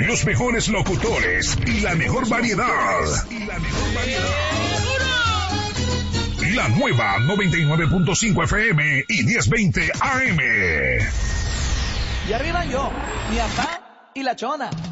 Los mejores locutores y la mejor variedad. La nueva 99.5 FM y 1020 AM. Y arriba yo, mi papá y la chona.